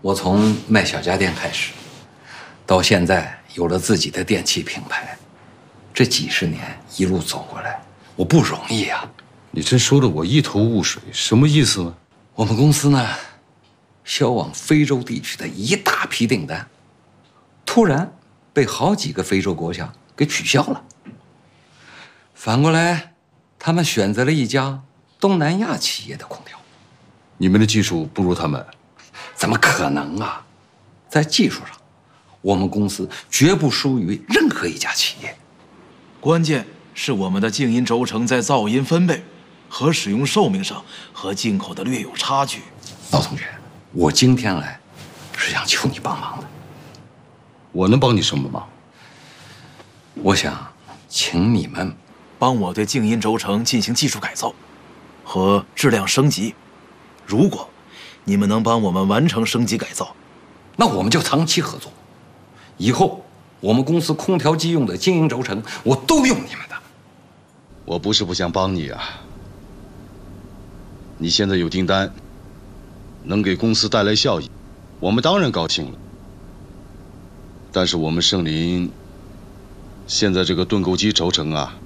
我从卖小家电开始，到现在有了自己的电器品牌，这几十年一路走过来，我不容易啊。 你真说的我一头雾水，什么意思呢？ 我们公司呢，销往非洲地区的一大批订单，突然被好几个非洲国家给取消了。反过来，他们选择了一家东南亚企业的空调。 你们的技术不如他们？ 怎么可能啊！在技术上，我们公司绝不输于任何一家企业。 关键是我们的静音轴承在噪音分贝和使用寿命上和进口的略有差距。 老同学，我今天来是想求你帮忙的。 我能帮你什么忙？ 我想请你们帮我对静音轴承进行技术改造和质量升级。如果你们能帮我们完成升级改造， 那我们就长期合作。以后我们公司空调机用的静音轴承，我都用你们的。 我不是不想帮你啊，你现在有订单，能给公司带来效益，我们当然高兴了。但是我们盛林现在这个盾构机轴承啊，